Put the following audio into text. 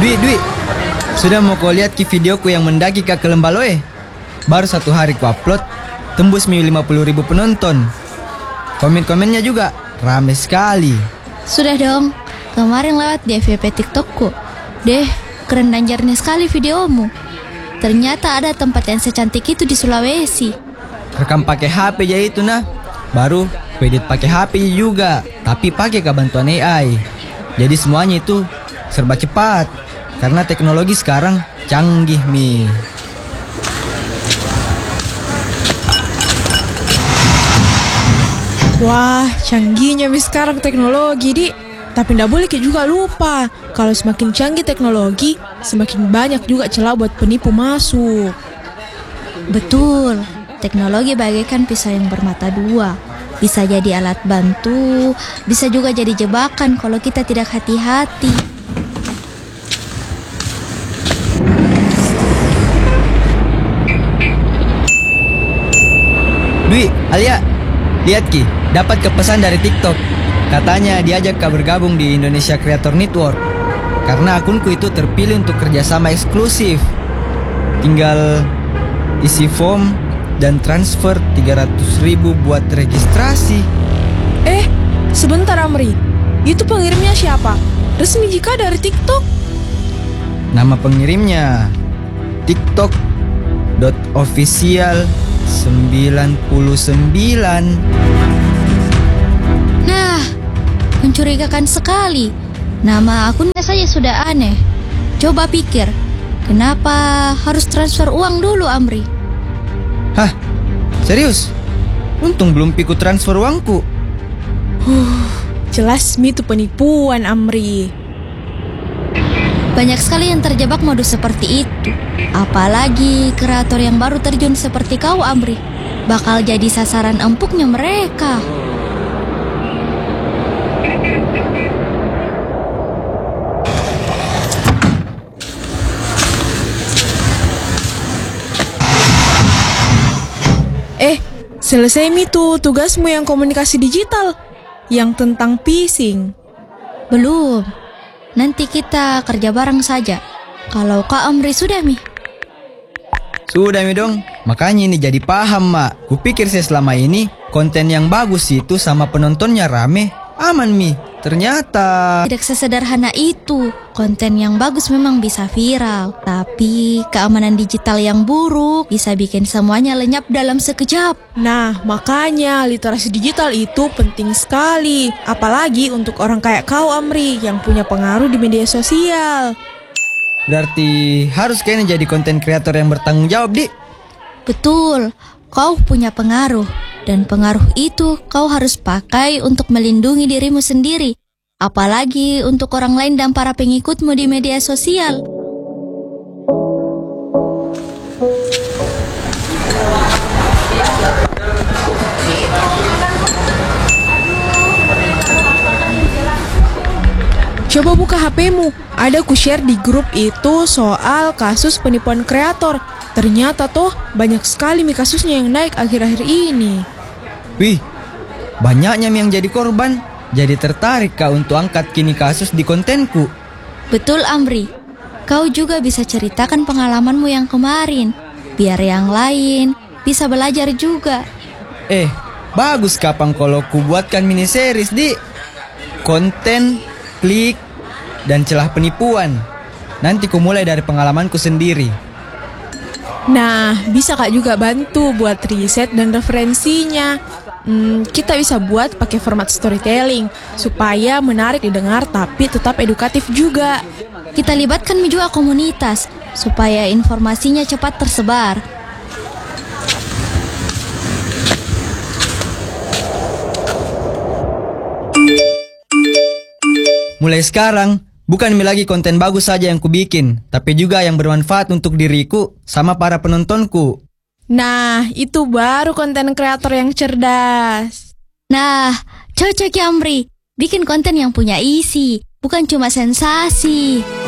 Dwi, sudah mau kau lihat ki videoku yang mendaki ke Lembaloe? Baru 1 hari ku upload, tembus 50.000 penonton. Komen-komennya juga rame sekali. Sudah dong, kemarin lewat di FYP TikTokku. Deh, keren dan jernih sekali videomu. Ternyata ada tempat yang secantik itu di Sulawesi. Rekam pakai HP aja itu nah. Baru edit pakai HP juga, tapi pakai bantuan AI. Jadi semuanya itu serba cepat. Karena teknologi sekarang canggih, Mi. Wah, canggihnya Mi sekarang teknologi, Di. Tapi ndak boleh juga lupa, kalau semakin canggih teknologi, semakin banyak juga celah buat penipu masuk. Betul, teknologi bagaikan pisau yang bermata dua. Bisa jadi alat bantu, bisa juga jadi jebakan kalau kita tidak hati-hati. Dwi, Alia, lihat ki, dapat kepesan dari TikTok. Katanya diajak kau bergabung di Indonesia Creator Network. Karena akunku itu terpilih untuk kerjasama eksklusif. Tinggal isi form dan transfer 300.000 buat registrasi. Sebentar Amri, itu pengirimnya siapa? Resmi jika dari TikTok? Nama pengirimnya tiktok.official99. Nah, mencurigakan sekali. Nama akunnya saja sudah aneh. Coba pikir, kenapa harus transfer uang dulu, Amri? Hah? Serius? Untung belum pikut transfer uangku. Jelas Mi itu penipuan Amri. Banyak sekali yang terjebak modus seperti itu. Apalagi kreator yang baru terjun seperti kau, Amri. Bakal jadi sasaran empuknya mereka. Selesai Mi tuh tugasmu yang komunikasi digital, yang tentang phishing. Belum. Nanti kita kerja bareng saja. Kalau Kak Amri sudah, Mi? Sudah Mi dong. Makanya ini jadi paham, Mak. Kupikir saya selama ini konten yang bagus itu sama penontonnya rame, aman Mi. Ternyata Tidak sesederhana itu. Konten yang bagus memang bisa viral, tapi keamanan digital yang buruk bisa bikin semuanya lenyap dalam sekejap. Nah, makanya literasi digital itu penting sekali. Apalagi untuk orang kayak kau Amri, yang punya pengaruh di media sosial. berarti harus kayaknya jadi konten kreator yang bertanggung jawab, Di. Betul, kau punya pengaruh. Dan pengaruh itu kau harus pakai untuk melindungi dirimu sendiri. Apalagi untuk orang lain dan para pengikutmu di media sosial. Coba buka HP-mu, ada ku share di grup itu soal kasus penipuan kreator. Ternyata toh banyak sekali Mi kasusnya yang naik akhir-akhir ini. Wih, banyaknya Mi yang jadi korban. Jadi tertarik kak untuk angkat kini kasus di kontenku. Betul, Amri. Kau juga bisa ceritakan pengalamanmu yang kemarin. Biar yang lain bisa belajar juga. Bagus kapan kalau ku buatkan mini series, Di. Konten, klik, dan celah penipuan. Nanti ku mulai dari pengalamanku sendiri. Nah, bisa Kak juga bantu buat riset dan referensinya. Kita bisa buat pakai format storytelling supaya menarik didengar tapi tetap edukatif juga. Kita libatkan juga komunitas supaya informasinya cepat tersebar. Mulai sekarang, bukan lagi konten bagus saja yang kubikin, tapi juga yang bermanfaat untuk diriku sama para penontonku. Nah, itu baru konten kreator yang cerdas. Nah, cocok ya, Amri. Bikin konten yang punya isi, bukan cuma sensasi.